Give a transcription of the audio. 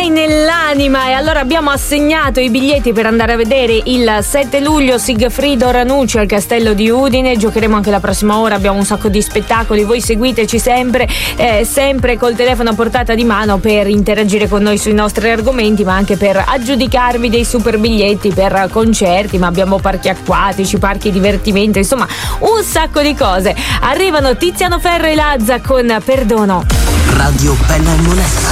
hai nell'anima. E allora abbiamo assegnato i biglietti per andare a vedere il 7 luglio Sigfrido Ranucci al Castello di Udine. Giocheremo anche la prossima ora, abbiamo un sacco di spettacoli. Voi seguiteci sempre col telefono a portata di mano per interagire con noi sui nostri argomenti, ma anche per aggiudicarvi dei super biglietti per concerti. Ma abbiamo parchi acquatici, parchi divertimento, insomma un sacco di cose. Arrivano Tiziano Ferro e Lazza con Perdono. Radio Bella e Monella.